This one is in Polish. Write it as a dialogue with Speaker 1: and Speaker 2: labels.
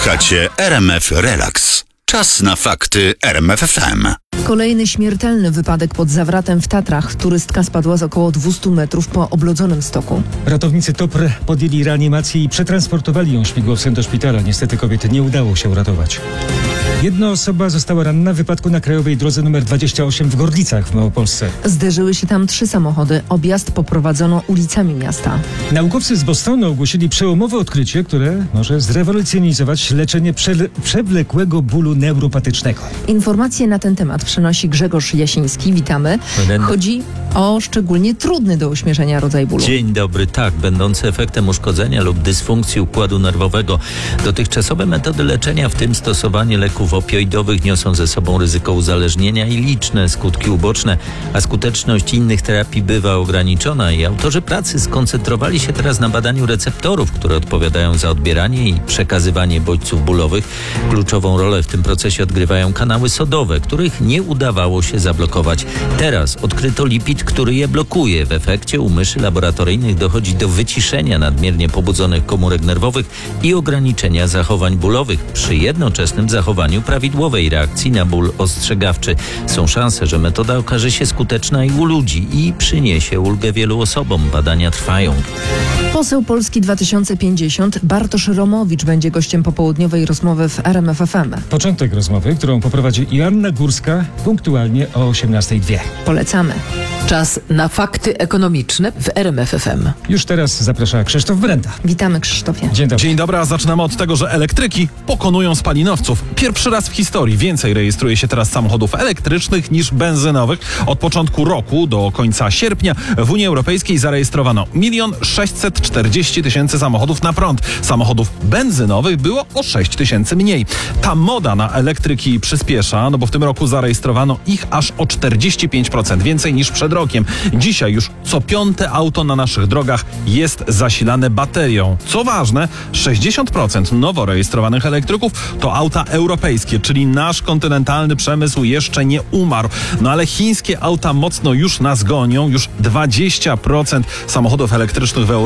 Speaker 1: Słuchacie RMF Relax. Czas na fakty RMF FM.
Speaker 2: Kolejny śmiertelny wypadek pod Zawratem w Tatrach. Turystka spadła z około 200 metrów po oblodzonym stoku.
Speaker 3: Ratownicy TOPR podjęli reanimację i przetransportowali ją śmigłowcem do szpitala. Niestety kobiety nie udało się uratować. Jedna osoba została ranna w wypadku na krajowej drodze nr 28 w Gorlicach w Małopolsce.
Speaker 2: Zderzyły się tam 3 samochody. Objazd poprowadzono ulicami miasta.
Speaker 3: Naukowcy z Bostonu ogłosili przełomowe odkrycie, które może zrewolucjonizować leczenie przewlekłego bólu neuropatycznego.
Speaker 2: Informacje na ten temat przynosi Grzegorz Jasiński. Witamy. Chodzi o szczególnie trudny do uśmierzenia rodzaj bólu.
Speaker 4: Dzień dobry, tak, będący efektem uszkodzenia lub dysfunkcji układu nerwowego. Dotychczasowe metody leczenia, w tym stosowanie leków opioidowych, niosą ze sobą ryzyko uzależnienia i liczne skutki uboczne, a skuteczność innych terapii bywa ograniczona i autorzy pracy skoncentrowali się teraz na badaniu receptorów, które odpowiadają za odbieranie i przekazywanie bodźców bólowych. Kluczową rolę w tym procesie odgrywają kanały sodowe, których nie udawało się zablokować. Teraz odkryto lipid, który je blokuje. W efekcie u myszy laboratoryjnych dochodzi do wyciszenia nadmiernie pobudzonych komórek nerwowych i ograniczenia zachowań bólowych przy jednoczesnym zachowaniu prawidłowej reakcji na ból ostrzegawczy. Są szanse, że metoda okaże się skuteczna i u ludzi i przyniesie ulgę wielu osobom. Badania trwają.
Speaker 2: Poseł Polski 2050 Bartosz Romowicz będzie gościem popołudniowej rozmowy w RMF FM.
Speaker 3: Początek rozmowy, którą poprowadzi Joanna Górska punktualnie o 18:02.
Speaker 2: Polecamy.
Speaker 5: Czas na fakty ekonomiczne w RMF FM.
Speaker 3: Już teraz zaprasza Krzysztof Brenda.
Speaker 2: Witamy, Krzysztofie.
Speaker 3: Dzień dobry.
Speaker 6: Dzień dobry, a zaczynamy od tego, że elektryki pokonują spalinowców. Pierwszy raz w historii więcej rejestruje się teraz samochodów elektrycznych niż benzynowych. Od początku roku do końca sierpnia w Unii Europejskiej zarejestrowano 1 640 000 samochodów na prąd. Samochodów benzynowych było o 6 000 mniej. Ta moda na elektryki przyspiesza, no bo w tym roku zarejestrowano ich aż o 45% więcej niż przed rokiem. Dzisiaj już co 5. auto na naszych drogach jest zasilane baterią. Co ważne, 60% nowo rejestrowanych elektryków to auta europejskie, czyli nasz kontynentalny przemysł jeszcze nie umarł. No ale chińskie auta mocno już nas gonią. Już 20% samochodów elektrycznych w Europie